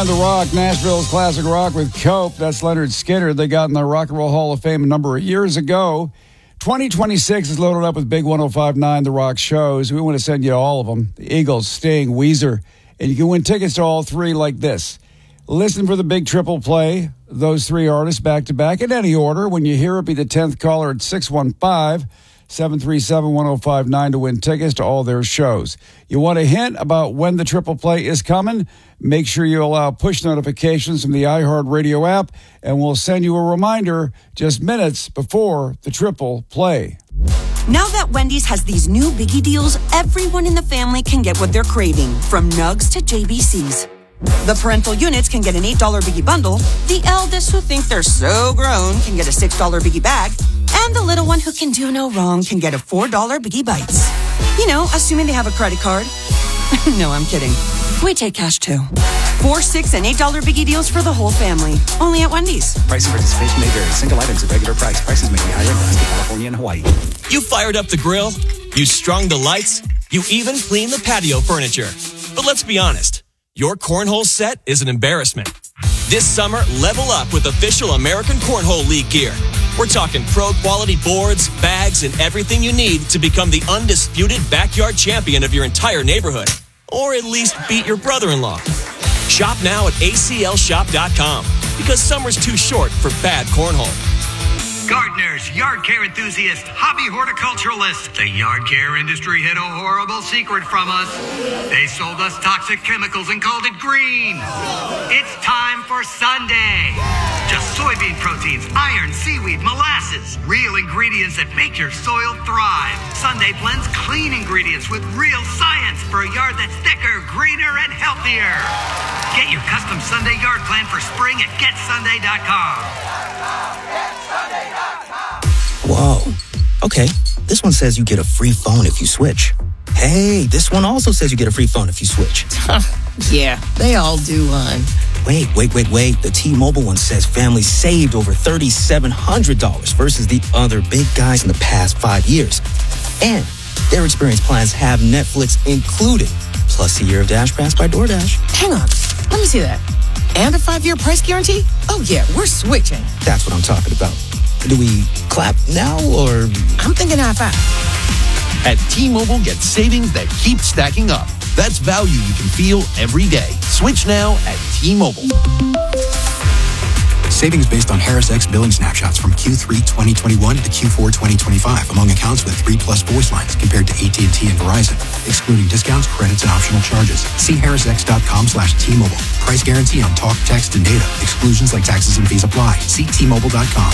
105.9 The Rock, Nashville's classic rock with Cope. That's Leonard Skinner. They got in the Rock and Roll Hall of Fame a number of years ago. 2026 is loaded up with big 105.9 The Rock shows. We want to send you all of them. The Eagles, Sting, Weezer. And you can win tickets to all three like this. Listen for the big triple play. Those three artists back-to-back in any order. When you hear it, be the 10th caller at 615-737-1059 to win tickets to all their shows. You want a hint about when the triple play is coming? Make sure you allow push notifications from the iHeartRadio app, and we'll send you a reminder just minutes before the triple play. Now that Wendy's has these new biggie deals, everyone in the family can get what they're craving, from nugs to JBCs. The parental units can get an $8 biggie bundle. The eldest who think they're so grown can get a $6 biggie bag. And the little one who can do no wrong can get a $4 biggie bites. You know, assuming they have a credit card. No, I'm kidding. We take cash too. $4, $6, and $8 biggie deals for the whole family. Only at Wendy's. Price and participation may vary. Single items at regular price. Prices may be higher in Alaska, California, and Hawaii. You fired up the grill. You strung the lights. You even cleaned the patio furniture. But let's be honest. Your cornhole set is an embarrassment. This summer, level up with official American Cornhole League gear. We're talking pro-quality boards, bags, and everything you need to become the undisputed backyard champion of your entire neighborhood. Or at least beat your brother-in-law. Shop now at aclshop.com because summer's too short for bad cornhole. Gardeners, yard care enthusiasts, hobby horticulturalists. The yard care industry hid a horrible secret from us. They sold us toxic chemicals and called it green. It's time for Sunday. Just soybean proteins, iron, seaweed, molasses. Real ingredients that make your soil thrive. Sunday blends clean ingredients with real science for a yard that's thicker, greener, and healthier. Get your custom Sunday yard plan for spring at GetSunday.com. Whoa. Okay, this one says you get a free phone if you switch. Hey, this one also says you get a free phone if you switch. Yeah, they all do, hon. Wait. The T-Mobile one says families saved over $3,700 versus the other big guys in the past 5 years. And their experience plans have Netflix included, plus a year of Dash Pass by DoorDash. Hang on, let me see that. And a 5-year price guarantee? Oh yeah, we're switching. That's what I'm talking about. Do we clap now, or? I'm thinking high five. At T-Mobile, get savings that keep stacking up. That's value you can feel every day. Switch now at T-Mobile. Savings based on Harris X billing snapshots from Q3 2021 to Q4 2025 among accounts with 3+ voice lines compared to AT&T and Verizon, excluding discounts, credits, and optional charges. See harrisx.com/T-Mobile. Price guarantee on talk, text, and data. Exclusions like taxes and fees apply. See T-Mobile.com.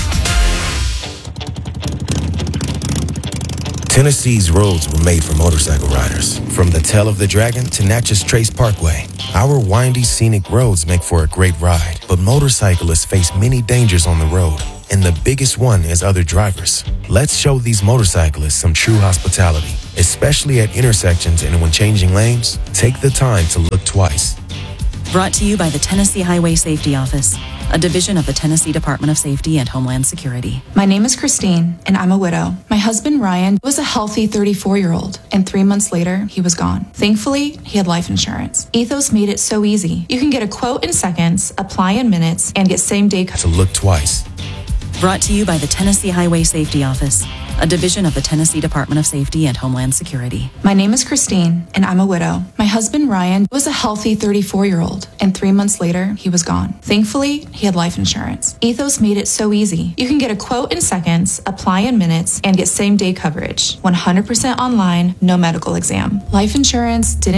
Tennessee's roads were made for motorcycle riders. From the Tail of the Dragon to Natchez Trace Parkway, our windy, scenic roads make for a great ride. But motorcyclists face many dangers on the road, and the biggest one is other drivers. Let's show these motorcyclists some true hospitality, especially at intersections and when changing lanes. Take the time to look twice. Brought to you by the Tennessee Highway Safety Office, a division of the Tennessee Department of Safety and Homeland Security. My name is Christine, and I'm a widow. My husband, Ryan, was a healthy 34-year-old, and 3 months later, he was gone. Thankfully, he had life insurance. Ethos made it so easy. You can get a quote in seconds, apply in minutes, and get same-day coverage. To look twice. Brought to you by the Tennessee Highway Safety Office, a division of the Tennessee Department of Safety and Homeland Security. My name is Christine, and I'm a widow. My husband, Ryan, was a healthy 34-year-old, and 3 months later, he was gone. Thankfully, he had life insurance. Ethos made it so easy. You can get a quote in seconds, apply in minutes, and get same-day coverage. 100% online, no medical exam. Life insurance didn't